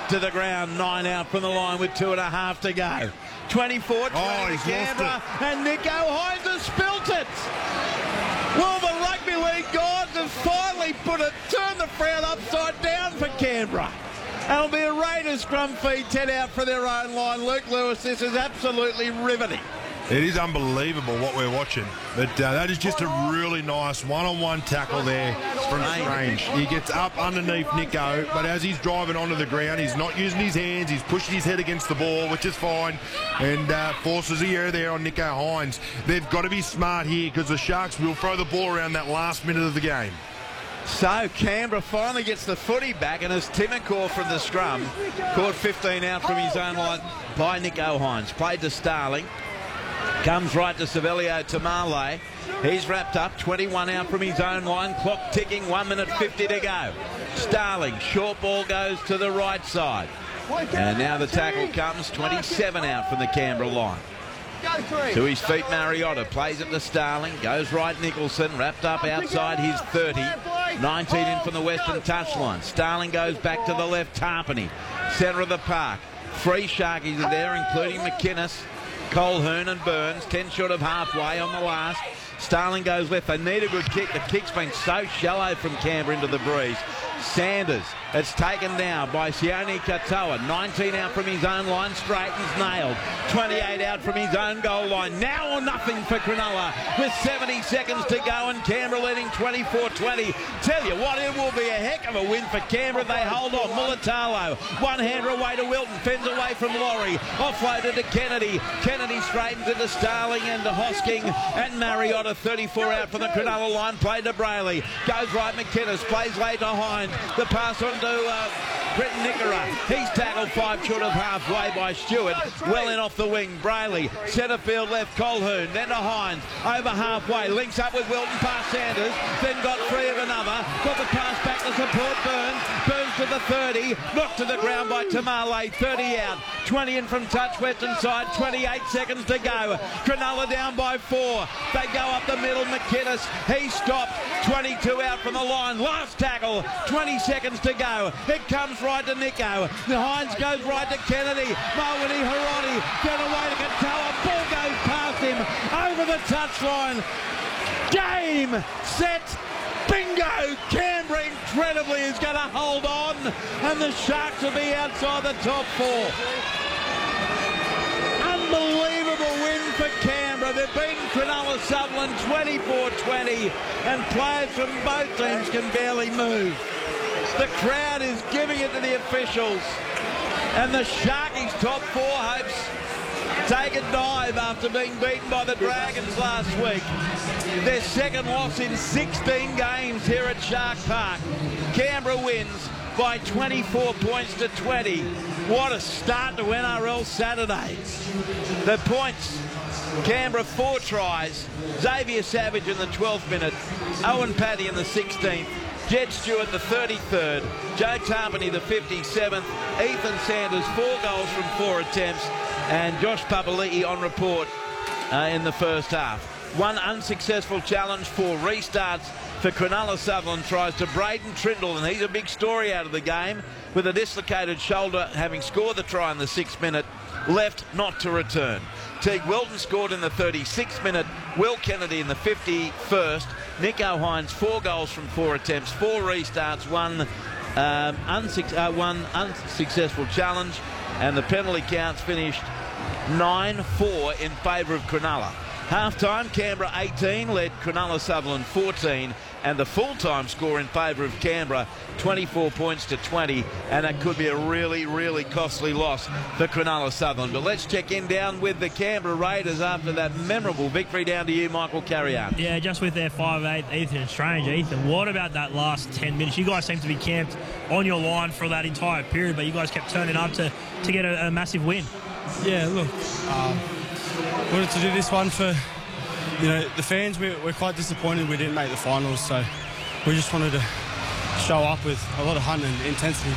to the ground, 9 out from the line with 2.5 to go. 24-20 to Canberra, and Nico Hines has spilt it. Well, the rugby league gods have finally turned the frown upside down for Canberra. And it'll be a Raiders scrum feed, 10 out for their own line. Luke Lewis, this is absolutely riveting. It is unbelievable what we're watching. But that is just a really nice one-on-one tackle there from Strange. He gets up underneath Nico, but as he's driving onto the ground, he's not using his hands. He's pushing his head against the ball, which is fine, and forces the error there on Nico Hines. They've got to be smart here because the Sharks will throw the ball around that last minute of the game. So Canberra finally gets the footy back, and as Timokor from the scrum caught 15 out from his own line by Nico Hines. Played to Starling. Comes right to Savelio Tamale. He's wrapped up, 21 out from his own line. Clock ticking, 1 minute 50 to go. Starling, short ball goes to the right side. And now the tackle comes, 27 out from the Canberra line. To his feet, Mariotta plays it to Starling. Goes right, Nicholson, wrapped up outside his 30. 19 in from the western touchline. Starling goes back to the left, Tarpany. Centre of the park. 3 Sharkies are there, including McInnes, Colquhoun and Burns. 10 short of halfway on the last. Starling goes left. They need a good kick. The kick's been so shallow from Canberra into the breeze. Sanders, it's taken now by Sione Katoa. 19 out from his own line, straightens, nailed. 28 out from his own goal line. Now or nothing for Cronulla with 70 seconds to go, and Canberra leading 24-20. Tell you what, it will be a heck of a win for Canberra. They hold on. Mulatalo, one-hander away to Wilton, fends away from Laurie. Offloaded to Kennedy. Kennedy straightens it to Starling and to Hosking, and Mariotta 34 out from the Cronulla line. Played to Brayley. Goes right, McInnes. Plays late to Hines. The pass on to Britton Nickera. He's tackled 5 short of halfway by Stewart. Well in off the wing. Brayley. Centre field left. Colquhoun. Then to Hines. Over halfway. Links up with Wilton past Sanders. Then got free of another. Got the pass back to support Burns. Burns to the 30. Knocked to the ground by Tamale. 30 out. 20 in from touch western side. 28 seconds to go. Cronulla down by 4. They go up the middle. McInnes. He stopped. 22 out from the line. Last tackle. 20 seconds to go. It comes right to Nico. The Hines goes right to Kennedy. Mawini Hiroti. Get away to Katoa. Ball goes past him. Over the touchline. Game. Set. Bingo! Canberra incredibly is going to hold on, and the Sharks will be outside the top 4. Unbelievable win for Canberra. They've beaten Cronulla Sutherland 24-20, and players from both teams can barely move. The crowd is giving it to the officials, and the Sharkies' top 4 hopes take a dive after being beaten by the Dragons last week. Their second loss in 16 games here at Shark Park. Canberra wins by 24 points to 20. What a start to NRL Saturday. The points, Canberra 4 tries. Xavier Savage in the 12th minute. Owen Paddy in the 16th. Jed Stewart the 33rd. Joe Tarpany the 57th. Ethan Sanders 4 goals from 4 attempts. And Josh Papali'i on report in the first half. One unsuccessful challenge, 4 restarts for Cronulla Sutherland. Tries to Braden Trindle, and he's a big story out of the game with a dislocated shoulder, having scored the try in the 6th minute. Left not to return. Teague Wilton scored in the 36th minute. Will Kennedy in the 51st. Nico Hines 4 goals from 4 attempts, 4 restarts, one unsuccessful challenge, and the penalty counts finished 9-4 in favour of Cronulla. Half-time, Canberra 18 led Cronulla Sutherland 14, and the full-time score in favour of Canberra 24 points to 20, and that could be a really, really costly loss for Cronulla Sutherland. But let's check in down with the Canberra Raiders after that memorable victory. Down to you, Michael Carrier. Yeah, just with their 5'8", Ethan Strange. Ethan, what about that last 10 minutes? You guys seem to be camped on your line for that entire period, but you guys kept turning up to get a massive win. Yeah, look, wanted to do this one for, the fans. We're quite disappointed we didn't make the finals, so we just wanted to show up with a lot of hunt and intensity.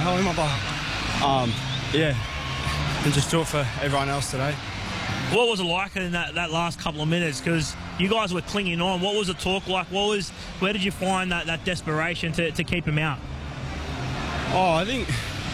And just do it for everyone else today. What was it like in that last couple of minutes? Because you guys were clinging on. What was the talk like? Where did you find that desperation to keep him out? I think